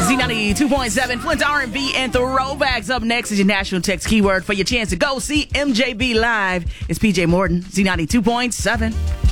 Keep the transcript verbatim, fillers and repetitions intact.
Z ninety-two point seven, Flint's R and B and throwbacks. Up next is your national text keyword for your chance to go see M J B live. It's P J Morton, Z ninety-two point seven.